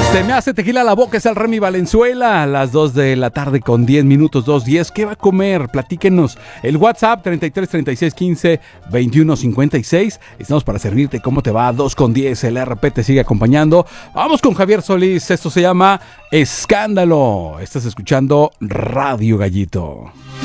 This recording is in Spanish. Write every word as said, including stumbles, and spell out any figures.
Se me hace tequila la boca, es el Remy Valenzuela. A las dos de la tarde con diez minutos, dos diez. ¿Qué va a comer? Platíquenos. El WhatsApp treinta y tres, treinta y seis, quince, veintiuno, cincuenta y seis. Estamos para servirte. ¿Cómo te va? dos con diez. El R P te sigue acompañando. Vamos con Javier Solís. Esto se llama Escándalo. Estás escuchando Radio Gallito.